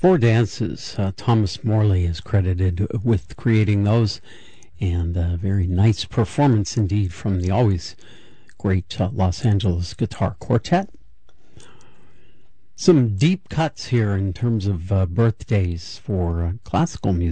Four dances. Thomas Morley is credited with creating those, and a very nice performance indeed from the always great Los Angeles Guitar Quartet. Some deep cuts here in terms of birthdays for classical music.